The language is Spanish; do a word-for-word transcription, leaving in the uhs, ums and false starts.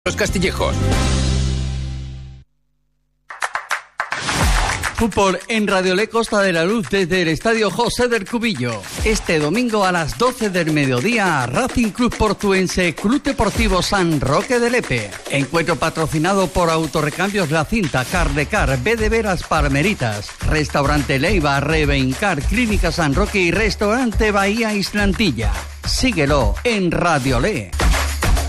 Los Castillejos. Fútbol en Radiolé Costa de la Luz desde el Estadio José del Cubillo. Este domingo a las doce del mediodía, Racing Club Portuense, Club Deportivo San Roque de Lepe. Encuentro patrocinado por Autorecambios La Cinta, Cardecar, B de Veras Palmeritas, Restaurante Leiva, Revencar, Clínica San Roque y Restaurante Bahía Islantilla. Síguelo en Radiolé.